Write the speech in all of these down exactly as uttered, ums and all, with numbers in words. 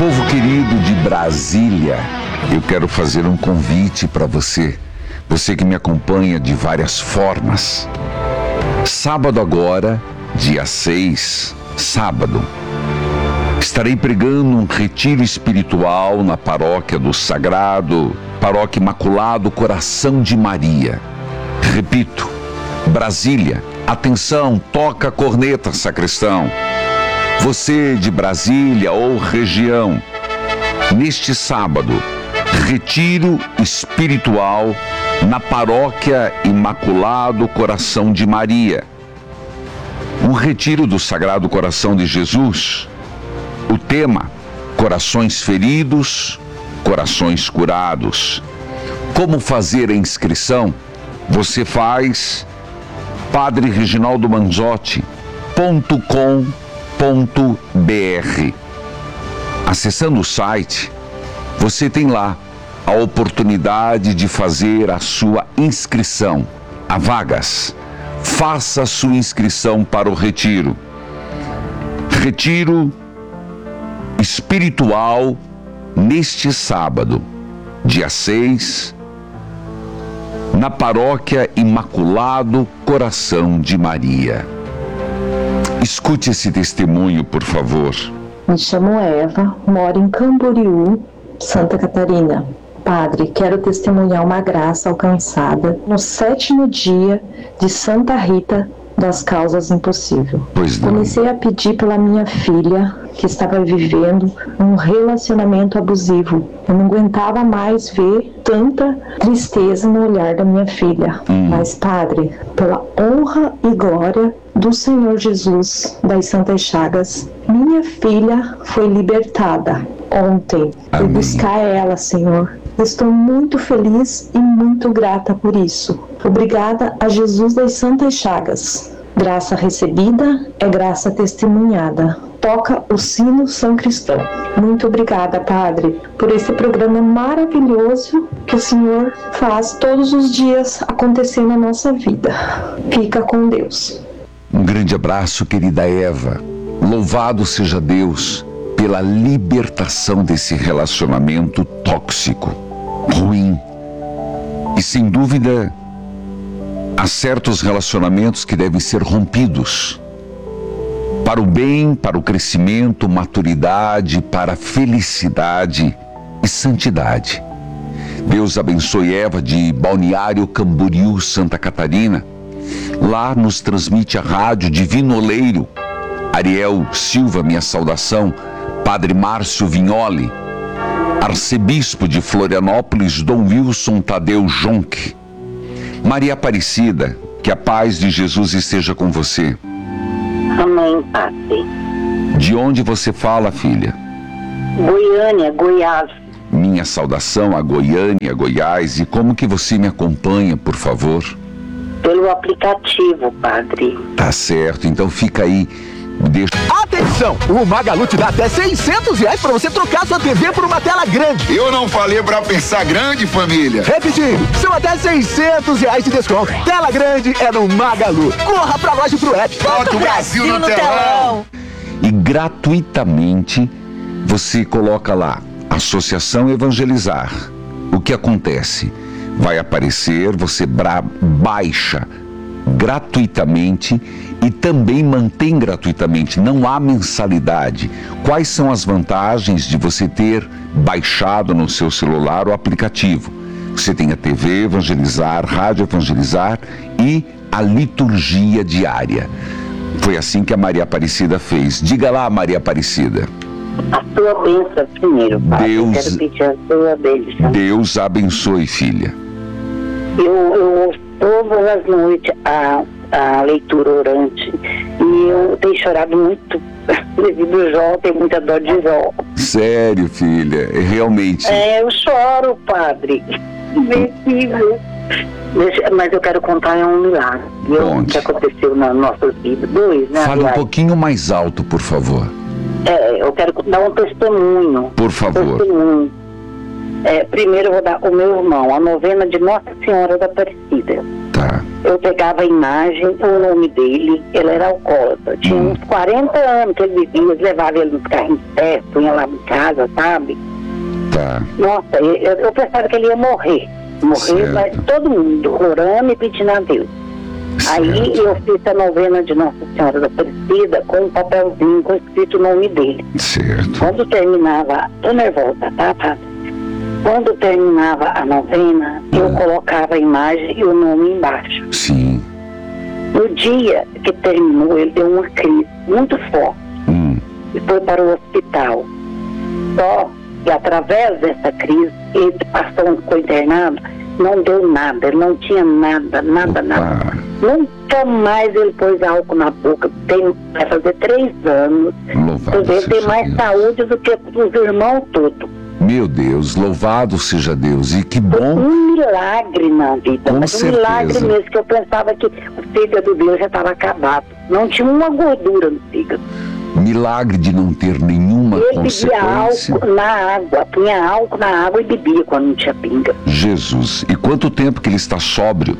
Povo querido de Brasília, eu quero fazer um convite para você, você que me acompanha de várias formas. Sábado agora, dia seis, sábado, estarei pregando um retiro espiritual na paróquia do Sagrado, paróquia Imaculado Coração de Maria. Repito, Brasília, atenção, toca a corneta, sacristão. Você de Brasília ou região, neste sábado, retiro espiritual na paróquia Imaculado Coração de Maria. O retiro do Sagrado Coração de Jesus, o tema, corações feridos, corações curados. Como fazer a inscrição? Você faz padre reginaldo manzotti ponto com ponto br. Acessando o site, você tem lá a oportunidade de fazer a sua inscrição. Há vagas. Faça a sua inscrição para o retiro. Retiro espiritual neste sábado, dia seis, na paróquia Imaculado Coração de Maria. Escute esse testemunho, por favor. Me chamo Eva, moro em Camboriú, Santa Catarina. Padre, quero testemunhar uma graça alcançada no sétimo dia de Santa Rita das Causas Impossíveis. Pois não. Comecei a pedir pela minha filha, que estava vivendo um relacionamento abusivo. Eu não aguentava mais ver tanta tristeza no olhar da minha filha. Hum. Mas, Padre, pela honra e glória do Senhor Jesus das Santas Chagas, minha filha foi libertada ontem. Fui buscar ela, Senhor. Estou muito feliz e muito grata por isso. Obrigada a Jesus das Santas Chagas. Graça recebida é graça testemunhada. Toca o sino São Cristão. Muito obrigada, Padre, por esse programa maravilhoso que o Senhor faz todos os dias acontecer na nossa vida. Fica com Deus. Um grande abraço, querida Eva. Louvado seja Deus pela libertação desse relacionamento tóxico, ruim. E sem dúvida, há certos relacionamentos que devem ser rompidos para o bem, para o crescimento, maturidade, para a felicidade e santidade. Deus abençoe Eva de Balneário Camboriú, Santa Catarina. Lá nos transmite a rádio Divino Oleiro. Ariel Silva, minha saudação. Padre Márcio Vignoli. Arcebispo de Florianópolis, Dom Wilson Tadeu Jonque. Maria Aparecida, que a paz de Jesus esteja com você. Amém, Padre. De onde você fala, filha? Goiânia, Goiás. Minha saudação a Goiânia, Goiás. E como que você me acompanha, por favor? Pelo aplicativo, Padre. Tá certo, então fica aí. Deixa... Atenção! O Magalu te dá até seiscentos reais pra você trocar sua T V por uma tela grande. Eu não falei pra pensar grande, família. Repetindo, são até seiscentos reais de desconto. Tela grande é no Magalu. Corra pra loja e pro app. Bota o Brasil no telão. E gratuitamente você coloca lá, Associação Evangelizar. O que acontece? Vai aparecer, você bra- baixa gratuitamente e também mantém gratuitamente, não há mensalidade. Quais são as vantagens de você ter baixado no seu celular o aplicativo? Você tem a T V Evangelizar, Rádio Evangelizar e a liturgia diária. Foi assim que a Maria Aparecida fez. Diga lá, Maria Aparecida. A tua bênção primeiro, Padre. Deus, eu quero pedir a tua bênção. Deus abençoe, filha. Eu, eu ouço todas as noites a, a leitura orante e eu tenho chorado muito devido ao Jó, tenho muita dor de Jó. Sério, filha, realmente. É, eu choro, Padre. Invencível. Mas eu quero contar é um milagre. O que aconteceu na nossa vida. Dois, né? Fale um pouquinho mais alto, por favor. É, eu quero dar um testemunho. Por favor. Testemunho. É, primeiro eu vou dar o meu irmão, a novena de Nossa Senhora da Aparecida. Tá. Eu pegava a imagem, o nome dele, ele era alcoólatra. Tinha Hum. uns quarenta anos que ele vivia, eles levavam ele nos carrinhos de pé, punha lá em casa, sabe? Tá. Nossa, eu, eu pensava que ele ia morrer. Morrer, Certo. mas todo mundo orando e pedindo a Deus. Aí Certo. eu fiz a novena de Nossa Senhora da Aparecida com um papelzinho com escrito o nome dele. Certo. Quando terminava, tô nervosa, tá, padre? Quando terminava a novena, eu Ah. colocava a imagem e o nome embaixo. Sim. No dia que terminou, ele deu uma crise muito forte Hum. e foi para o hospital. Só que através dessa crise, ele passou, ficou internado, não deu nada, ele não tinha nada, nada, nada. Opa. Nunca mais ele pôs álcool na boca. Tem, vai fazer três anos. Louvado Ele tem seja mais Deus. saúde do que os irmãos todos. Meu Deus, louvado seja Deus. E que bom. Um milagre na vida, Com mas um certeza. milagre mesmo, que eu pensava que o fígado dele já estava acabado. Não tinha uma gordura no fígado. Milagre de não ter nenhuma Ele bebia consequência. álcool na água, punha álcool na água e bebia quando não tinha pinga. Jesus. E quanto tempo que ele está sóbrio?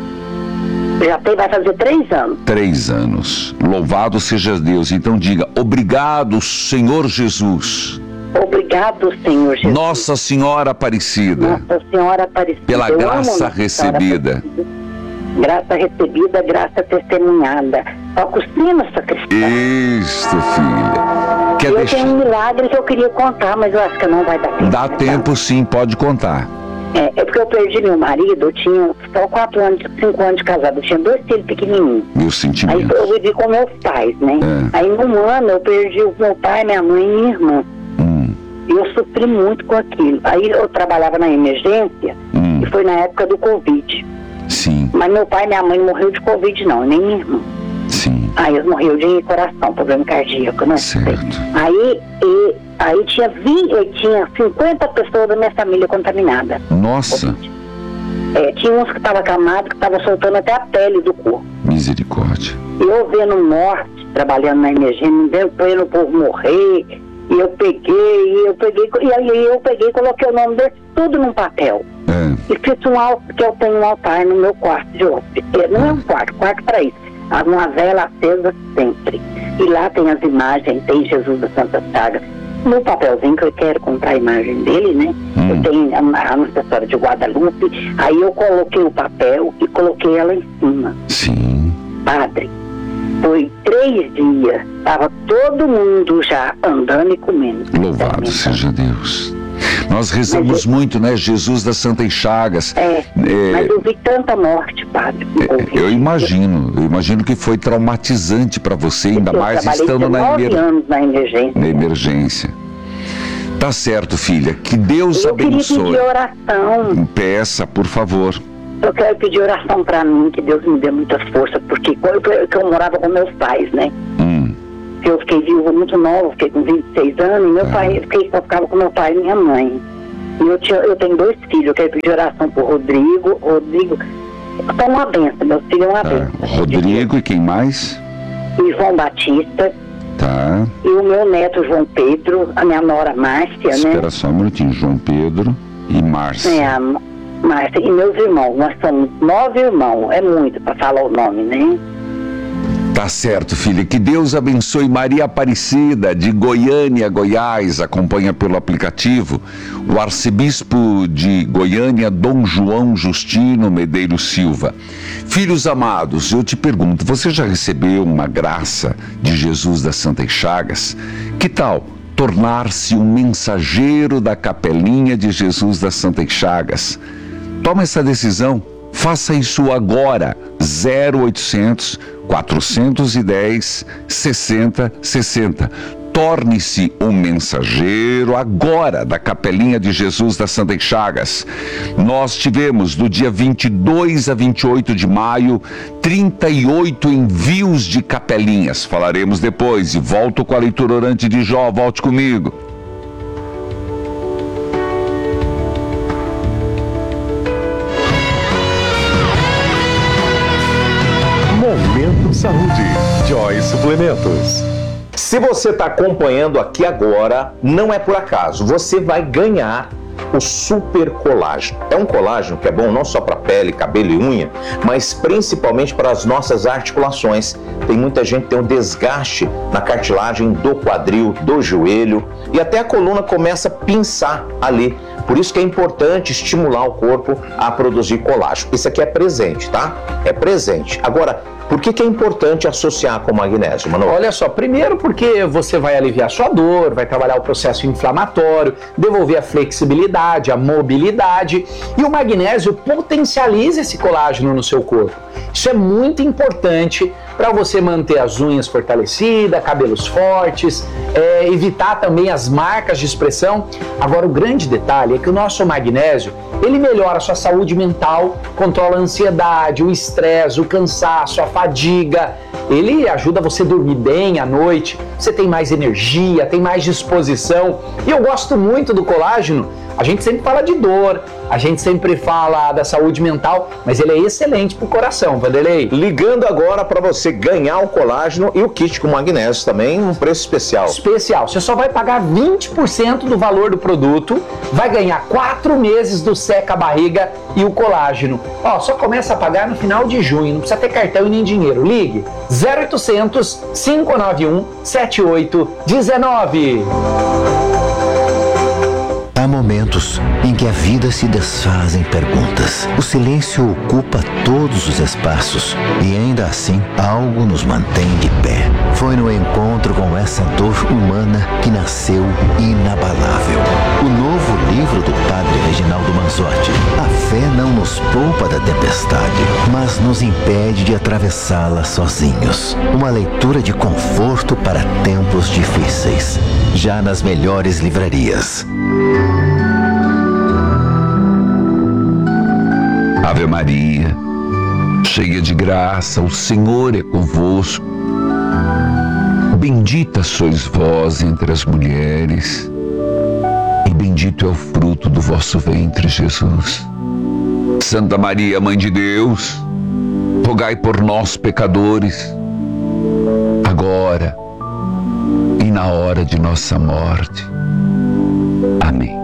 Já tem, vai fazer três anos. Três anos. Louvado seja Deus. Então diga, obrigado, Senhor Jesus. Obrigado, Senhor Jesus. Nossa Senhora Aparecida, Nossa Senhora Aparecida. pela Eu amo graça Nossa Senhora recebida. Aparecida. Graça recebida, graça testemunhada. Toca o sino, sacristão. Isto, filha. Quer Eu deixar? tenho um milagre que eu queria contar, mas eu acho que não vai dar tempo. Dá tempo sim, pode contar. É, é porque eu perdi meu marido, eu tinha só quatro anos, cinco anos de casado, eu tinha dois filhos pequenininhos. Meus Aí sentimentos. eu vivi com meus pais, né? É. Aí num ano eu perdi o meu pai, minha mãe e minha irmã. Hum, E eu sofri muito com aquilo. Aí eu trabalhava na emergência hum, e foi na época do Covid. sim, Mas meu pai e minha mãe não morreu de Covid não, nem minha irmã. sim, Aí eles morreram de coração, problema cardíaco, né? certo. Aí, e, aí tinha, vinte, tinha cinquenta pessoas da minha família contaminadas. Nossa, É, tinha uns que estavam acamados, que estavam soltando até a pele do corpo. misericórdia. E eu vendo morte, trabalhando na emergência, vendo, vendo o povo morrer, e eu peguei, e eu peguei, e aí eu peguei e coloquei o nome deles tudo num papel. É, E fiz um altar, que eu tenho um altar no meu quarto de hóspede. Não é um quarto, quarto para isso. Há uma vela acesa sempre. E lá tem as imagens, tem Jesus da Santa Chagas. No papelzinho que eu quero comprar a imagem dele, né? Hum. Eu tenho a, a Nossa Senhora de Guadalupe. Aí eu coloquei o papel e coloquei ela em cima. sim, Padre, foi três dias. Estava todo mundo já andando e comendo. louvado seja Deus. Nós rezamos muito, né? Jesus das Santas Chagas. É, É, mas eu vi tanta morte, padre. no Covid. eu imagino, eu imagino que foi traumatizante para você, ainda Eu mais trabalhei estando na, dezenove emer... anos na emergência. na emergência. Tá certo, filha. Que Deus Eu queria abençoe. pedir oração. Peça, por favor. Eu quero pedir oração pra mim, que Deus me dê muita força, porque quando eu, que eu morava com meus pais, né? Hum, Eu fiquei viúva muito nova, fiquei com vinte e seis anos, e meu pai, eu fiquei, só ficava com meu pai e minha mãe. E eu, tinha, eu tenho dois filhos, eu quero pedir oração pro Rodrigo. Rodrigo, só uma benção, meu filho é uma tá. benção. Rodrigo e quem mais? E João Batista, Tá. e o meu neto João Pedro, a minha nora Márcia, né? Espera só um minutinho. João Pedro e Márcia. É, a Márcia e meus irmãos, nós somos nove irmãos, é muito para falar o nome, né? Tá certo, filha. Que Deus abençoe. Maria Aparecida, de Goiânia, Goiás, acompanha pelo aplicativo. O arcebispo de Goiânia, Dom João Justino Medeiros Silva. Filhos amados, eu te pergunto, você já recebeu uma graça de Jesus das Santas Chagas? Que tal tornar-se um mensageiro da capelinha de Jesus das Santas Chagas? Toma essa decisão. Faça isso agora. zero oitocentos, quatrocentos e dez, sessenta, sessenta. Torne-se um mensageiro agora da Capelinha de Jesus das Santas Chagas. Nós tivemos do dia vinte e dois a vinte e oito de maio, trinta e oito envios de capelinhas. Falaremos depois. E volto com a leitura orante de Jó. Volte comigo. Momento Saúde. Joy Suplementos. Se você está acompanhando aqui agora, não é por acaso. Você vai ganhar o super colágeno. É um colágeno que é bom não só para pele, cabelo e unha, mas principalmente para as nossas articulações. Tem muita gente que tem um desgaste na cartilagem do quadril, do joelho, e até a coluna começa a pinçar ali. Por isso que é importante estimular o corpo a produzir colágeno. Isso aqui é presente, tá? É presente. Agora, por que que é importante associar com o magnésio, Manoel? Olha só, primeiro porque você vai aliviar sua dor, vai trabalhar o processo inflamatório, devolver a flexibilidade, a mobilidade, e o magnésio potencializa esse colágeno no seu corpo. Isso é muito importante para você manter as unhas fortalecidas, cabelos fortes, é, evitar também as marcas de expressão. Agora, o grande detalhe é que o nosso magnésio, ele melhora a sua saúde mental, controla a ansiedade, o estresse, o cansaço, a fadiga. Ele ajuda você a dormir bem à noite, você tem mais energia, tem mais disposição. E eu gosto muito do colágeno. A gente sempre fala de dor, a gente sempre fala da saúde mental, mas ele é excelente pro coração, Vanderlei. Ligando agora para você ganhar o colágeno e o kit com magnésio também, um preço especial. Especial, você só vai pagar vinte por cento do valor do produto, vai ganhar quatro meses do seca barriga e o colágeno. Ó, só começa a pagar no final de junho, não precisa ter cartão e nem dinheiro. Ligue zero oitocentos, cinco nove um, sete oito um nove. Há momentos em que a vida se desfaz em perguntas. O silêncio ocupa todos os espaços e ainda assim algo nos mantém de pé. Foi no encontro com essa dor humana que nasceu Inabalável, o novo livro do padre Reginaldo Manzotti. A fé não nos poupa da tempestade, mas nos impede de atravessá-la sozinhos. Uma leitura de conforto para tempos difíceis, já nas melhores livrarias. Ave Maria, cheia de graça, o Senhor é convosco. Bendita sois vós entre as mulheres, e bendito é o fruto do vosso ventre, Jesus. Santa Maria, Mãe de Deus, rogai por nós, pecadores, agora e na hora de nossa morte. Amém.